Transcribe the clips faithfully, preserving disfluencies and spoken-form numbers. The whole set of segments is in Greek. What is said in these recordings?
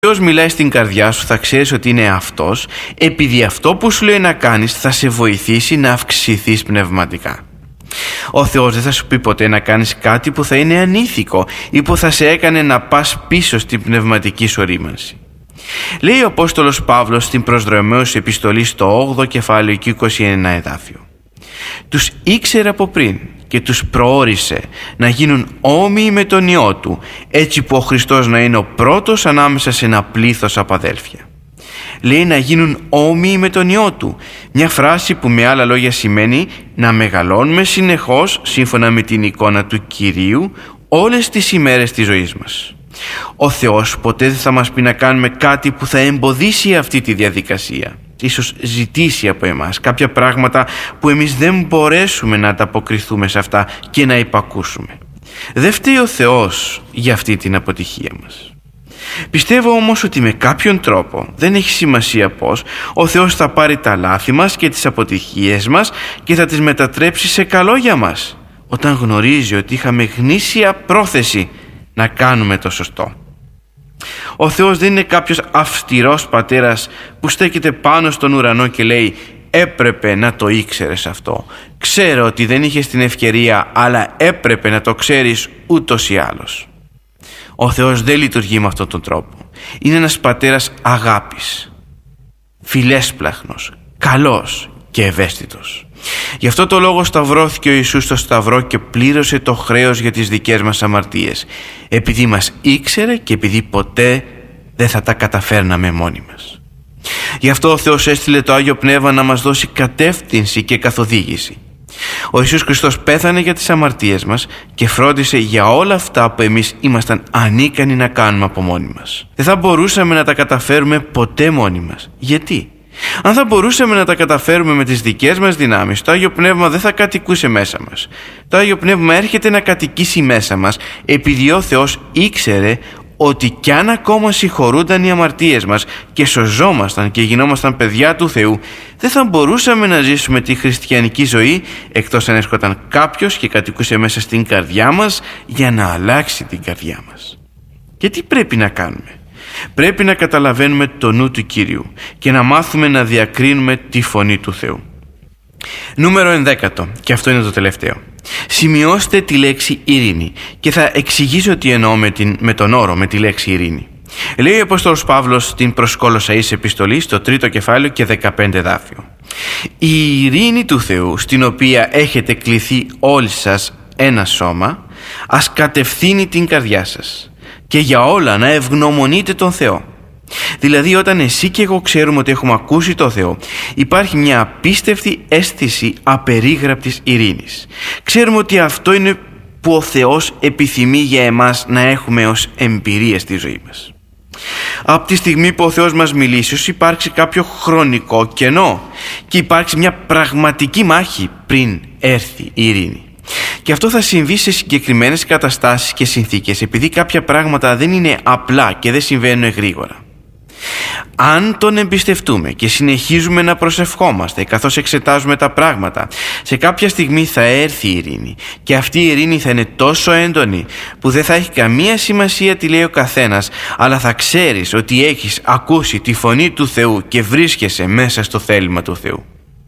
Ποιος μιλάει στην καρδιά σου θα ξέρεις ότι είναι Αυτός, επειδή αυτό που σου λέει να κάνεις θα σε βοηθήσει να αυξηθείς πνευματικά. Ο Θεός δεν θα σου πει ποτέ να κάνεις κάτι που θα είναι ανήθικο ή που θα σε έκανε να πας πίσω στην πνευματική σου ορίμανση. Λέει ο Απόστολος Παύλος στην προς Ρωμαίους επιστολή στο όγδοο κεφάλαιο και είκοσι ένα εδάφιο. Τους ήξερε από πριν και τους προόρισε να γίνουν όμοιοι με τον Υιό Του, έτσι που ο Χριστός να είναι ο πρώτος ανάμεσα σε ένα πλήθος από αδέλφια. Λέει να γίνουν όμοιοι με τον Υιό Του, μια φράση που με άλλα λόγια σημαίνει να μεγαλώνουμε συνεχώς σύμφωνα με την εικόνα του Κυρίου όλες τις ημέρες της ζωής μας. Ο Θεός ποτέ δεν θα μας πει να κάνουμε κάτι που θα εμποδίσει αυτή τη διαδικασία. Ίσως ζητήσει από εμάς κάποια πράγματα που εμείς δεν μπορέσουμε να ανταποκριθούμε σε αυτά και να υπακούσουμε. Δεν φταίει ο Θεός για αυτή την αποτυχία μας. Πιστεύω όμως ότι με κάποιον τρόπο, δεν έχει σημασία πώς, ο Θεός θα πάρει τα λάθη μας και τις αποτυχίες μας και θα τις μετατρέψει σε καλό για μας, όταν γνωρίζει ότι είχαμε γνήσια πρόθεση να κάνουμε το σωστό. Ο Θεός δεν είναι κάποιος αυστηρός πατέρας που στέκεται πάνω στον ουρανό και λέει «Έπρεπε να το ήξερες αυτό. Ξέρω ότι δεν είχες την ευκαιρία, αλλά έπρεπε να το ξέρεις ούτως ή άλλως». Ο Θεός δεν λειτουργεί με αυτόν τον τρόπο. Είναι ένας πατέρας αγάπης, φιλέσπλαχνος, καλός και ευαίσθητος. Γι' αυτό το λόγο σταυρώθηκε ο Ιησούς στο σταυρό και πλήρωσε το χρέος για τις δικές μας αμαρτίες, επειδή μας ήξερε και επειδή ποτέ δεν θα τα καταφέρναμε μόνοι μας. Γι' αυτό ο Θεός έστειλε το Άγιο Πνεύμα να μας δώσει κατεύθυνση και καθοδήγηση. Ο Ιησούς Χριστός πέθανε για τις αμαρτίες μας και φρόντισε για όλα αυτά που εμείς ήμασταν ανίκανοι να κάνουμε από μόνοι μας. Δεν θα μπορούσαμε να τα καταφέρουμε ποτέ μόνοι μας. Γιατί? Αν θα μπορούσαμε να τα καταφέρουμε με τις δικές μας δυνάμεις, το Άγιο Πνεύμα δεν θα κατοικούσε μέσα μας. Το Άγιο Πνεύμα έρχεται να κατοικήσει μέσα μας επειδή ο Θεός ήξερε ότι κι αν ακόμα συγχωρούνταν οι αμαρτίες μας και σωζόμασταν και γινόμασταν παιδιά του Θεού, δεν θα μπορούσαμε να ζήσουμε τη χριστιανική ζωή εκτός αν έρχονταν κάποιος και κατοικούσε μέσα στην καρδιά μας για να αλλάξει την καρδιά μας. Και τι πρέπει να κάνουμε? Πρέπει να καταλαβαίνουμε το νου του Κύριου και να μάθουμε να διακρίνουμε τη φωνή του Θεού. Νούμερο ενδέκατο, και αυτό είναι το τελευταίο. Σημειώστε τη λέξη ειρήνη και θα εξηγήσω τι εννοώ με, την, με τον όρο, με τη λέξη ειρήνη. Λέει ο Απόστολος Παύλος στην προς Κολοσσαείς επιστολή στο τρίτο κεφάλαιο και δεκαπέντε εδάφιο. Η ειρήνη του Θεού, στην οποία έχετε κληθεί όλοι σας ένα σώμα, ας κατευθύνει την καρδιά σας και για όλα να ευγνωμονείτε τον Θεό. Δηλαδή όταν εσύ και εγώ ξέρουμε ότι έχουμε ακούσει το Θεό, υπάρχει μια απίστευτη αίσθηση απερίγραπτης ειρήνης. Ξέρουμε ότι αυτό είναι που ο Θεός επιθυμεί για εμάς να έχουμε ως εμπειρία στη ζωή μας. Από τη στιγμή που ο Θεός μας μιλήσει, όσο υπάρξει κάποιο χρονικό κενό και υπάρξει μια πραγματική μάχη πριν έρθει η ειρήνη. Και αυτό θα συμβεί σε συγκεκριμένες καταστάσεις και συνθήκες, επειδή κάποια πράγματα δεν είναι απλά και δεν συμβαίνουν γρήγορα. Αν τον εμπιστευτούμε και συνεχίζουμε να προσευχόμαστε καθώς εξετάζουμε τα πράγματα, σε κάποια στιγμή θα έρθει η ειρήνη και αυτή η ειρήνη θα είναι τόσο έντονη που δεν θα έχει καμία σημασία τι λέει ο καθένας, αλλά θα ξέρεις ότι έχεις ακούσει τη φωνή του Θεού και βρίσκεσαι μέσα στο θέλημα του Θεού.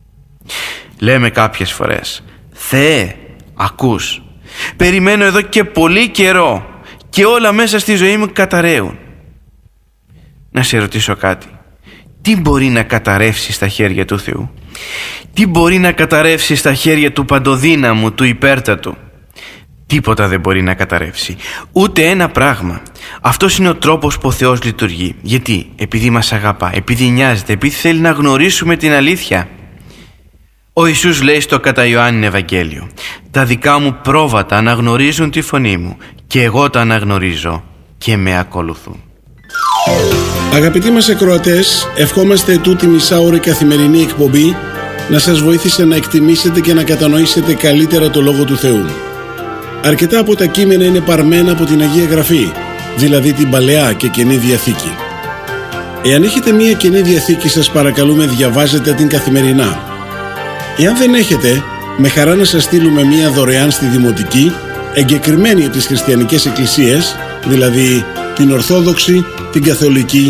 Λέμε κάποιες φορές, Θεέ, ακούς, περιμένω εδώ και πολύ καιρό και όλα μέσα στη ζωή μου καταραίουν. Να σε ρωτήσω κάτι. Τι μπορεί να καταρρεύσει στα χέρια του Θεού? Τι μπορεί να καταρρεύσει στα χέρια του παντοδύναμου, του υπέρτατου? Τίποτα δεν μπορεί να καταρρεύσει. Ούτε ένα πράγμα. Αυτός είναι ο τρόπος που ο Θεός λειτουργεί. Γιατί? Επειδή μας αγαπά, επειδή νοιάζεται, επειδή θέλει να γνωρίσουμε την αλήθεια. Ο Ιησούς λέει στο κατά Ιωάννην Ευαγγέλιο, «Τα δικά μου πρόβατα αναγνωρίζουν τη φωνή μου και εγώ τα αναγνωρίζω και με ακολουθούν». Αγαπητοί μας ακροατές, ευχόμαστε τούτη μισάωρη καθημερινή εκπομπή να σας βοήθησε να εκτιμήσετε και να κατανοήσετε καλύτερα το Λόγο του Θεού. Αρκετά από τα κείμενα είναι παρμένα από την Αγία Γραφή, δηλαδή την Παλαιά και Καινή Διαθήκη. Εάν έχετε μία Καινή Διαθήκη, σας παρακαλούμε διαβάζετε την καθημερινά. Εάν δεν έχετε, με χαρά να σας στείλουμε μία δωρεάν στη Δημοτική, εγκεκριμένη από τις χριστιανικές εκκλησίες, δηλαδή την Ορθόδοξη, την Καθολική